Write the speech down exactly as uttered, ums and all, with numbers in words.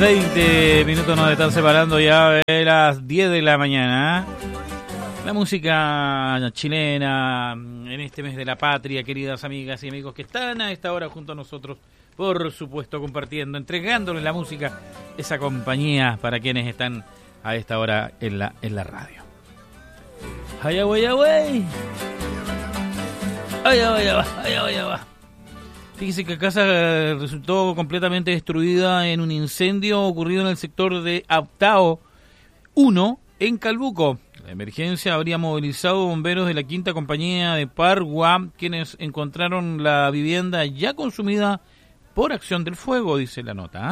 veinte minutos nos están separando ya de las diez de la mañana. La música chilena en este mes de la patria, queridas amigas y amigos que están a esta hora junto a nosotros, por supuesto compartiendo, entregándoles la música, esa compañía para quienes están a esta hora en la, en la radio. ¡Ay, ay, ay! ¡Ay, ay, ay, ay, ay! Fíjese que la casa resultó completamente destruida en un incendio ocurrido en el sector de Aptao uno en Calbuco. La emergencia habría movilizado bomberos de la quinta compañía de Pargua, quienes encontraron la vivienda ya consumida por acción del fuego, dice la nota.